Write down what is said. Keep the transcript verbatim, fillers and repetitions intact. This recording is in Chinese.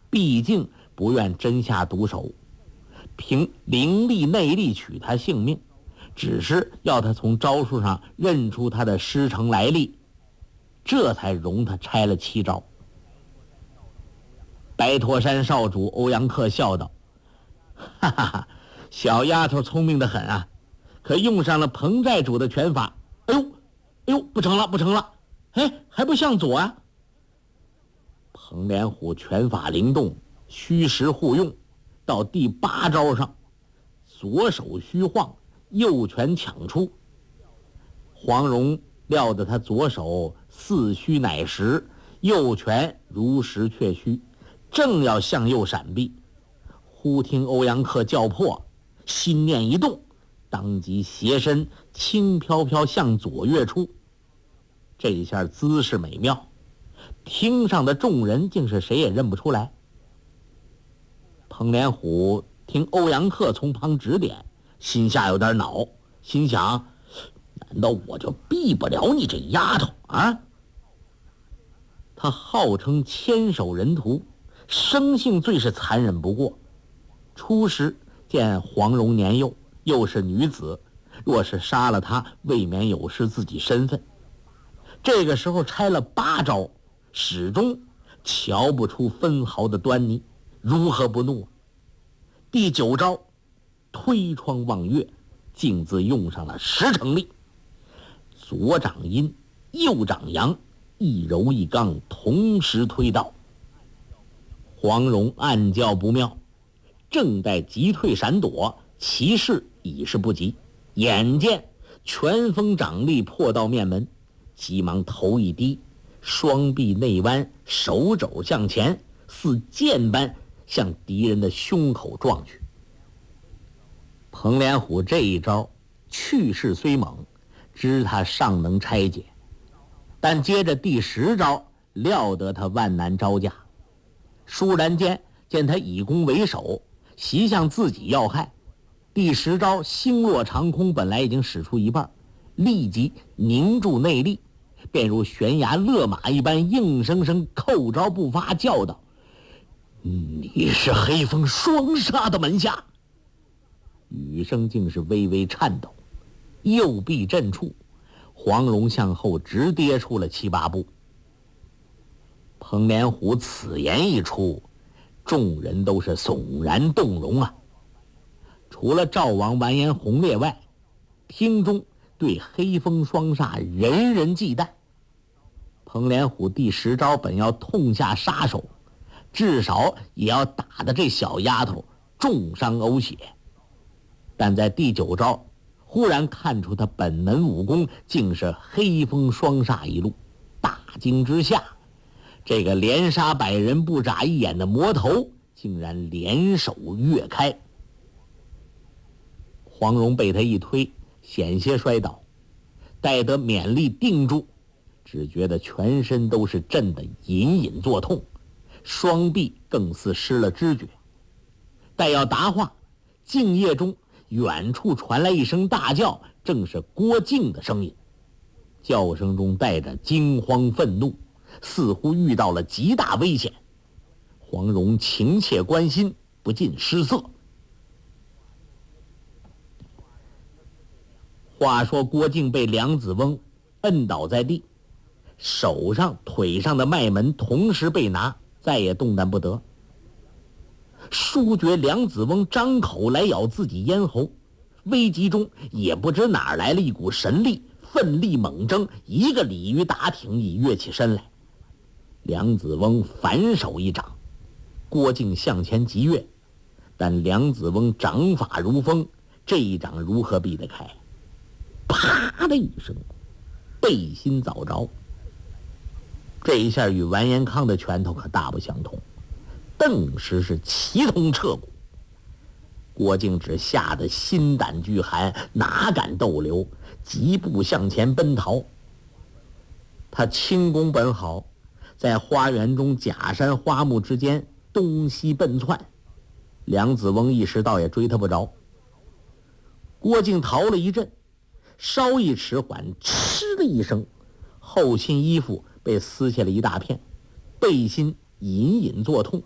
毕竟不愿真下毒手，凭灵力内力取他性命，只是要他从招数上认出他的师承来历，这才容他拆了七招。白驼山少主欧阳克笑道：哈哈哈，小丫头聪明得很啊，可用上了彭寨主的拳法。哎呦哎呦，不成了不成了，哎，还不向左啊！彭连虎拳法灵动，虚实互用，到第八招上，左手虚晃，右拳抢出。黄蓉料得他左手似虚乃实，右拳如实却虚，正要向右闪避，忽听欧阳克叫破，心念一动，当即斜身轻飘飘向左跃出。这一下姿势美妙，厅上的众人竟是谁也认不出来。彭连虎听欧阳克从旁指点，心下有点恼，心想：难道我就避不了你这丫头啊？他号称千手人屠，生性最是残忍不过。初时见黄蓉年幼，又是女子，若是杀了她，未免有失自己身份。这个时候拆了八招，始终瞧不出分毫的端倪，如何不怒？第九招推窗望月，竟自用上了十成力，左掌阴，右掌阳，一柔一刚，同时推到。黄蓉暗叫不妙，正待急退闪躲，其势已是不及，眼见拳锋掌力迫到面门，急忙头一低，双臂内弯，手肘向前，似箭般向敌人的胸口撞去。彭连虎这一招去势虽猛，知他尚能拆解，但接着第十招料得他万难招架。倏然间见他以攻为守，袭向自己要害，第十招星落长空本来已经使出一半，立即凝住内力，便如悬崖勒马一般，硬生生扣招不发，叫道：你是黑风双杀的门下！语声竟是微微颤抖，右臂震触，黄蓉向后直跌出了七八步。彭连虎此言一出，众人都是悚然动容啊！除了赵王完颜洪烈外，厅中对黑风双煞人人忌惮。彭连虎第十招本要痛下杀手，至少也要打得这小丫头重伤呕血，但在第九招忽然看出他本门武功竟是黑风双煞一路，大惊之下，这个连杀百人不眨一眼的魔头竟然联手跃开。黄蓉被他一推，险些摔倒，待得勉力定住，只觉得全身都是震得隐隐作痛，双臂更似失了知觉。待要答话，静夜中远处传来一声大叫，正是郭靖的声音，叫声中带着惊慌愤怒，似乎遇到了极大危险。黄蓉情切关心，不禁失色。话说郭靖被梁子翁摁倒在地，手上腿上的脉门同时被拿，再也动弹不得。殊觉梁子翁张口来咬自己咽喉，危急中也不知哪儿来了一股神力，奋力猛挣，一个鲤鱼打挺已跃起身来。梁子翁反手一掌，郭靖向前急跃，但梁子翁掌法如风，这一掌如何避得开？啪的一声，背心早着。这一下与完颜康的拳头可大不相同，顿时是齐同彻骨。郭靖只吓得心胆俱寒，哪敢逗留，疾步向前奔逃。他轻功本好，在花园中假山花木之间东西奔窜，梁子翁一时倒也追他不着。郭靖逃了一阵，稍一迟缓，嗤的一声，后心衣服被撕下了一大片，背心隐隐作痛。